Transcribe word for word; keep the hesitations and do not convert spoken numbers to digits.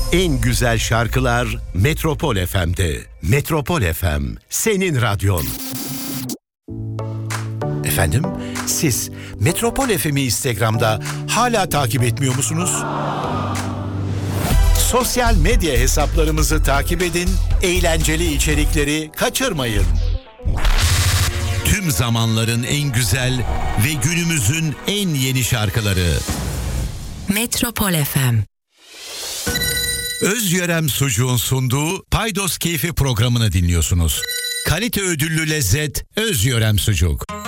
En güzel şarkılar Metropol F M'de. Metropol F M, senin radyon. Efendim, siz Metropol F M'i Instagram'da hala takip etmiyor musunuz? Sosyal medya hesaplarımızı takip edin, eğlenceli içerikleri kaçırmayın. Tüm zamanların en güzel ve günümüzün en yeni şarkıları. Metropol F M. Özyörem Sucuğun sunduğu Paydos Keyfi programını dinliyorsunuz. Kalite ödüllü lezzet Özyörem Sucuk.